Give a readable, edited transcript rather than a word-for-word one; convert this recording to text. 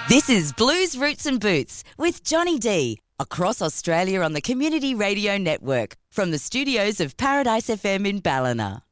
This is Blues Roots and Boots with Johnny D, across Australia on the Community Radio Network from the studios of Paradise FM in Ballina.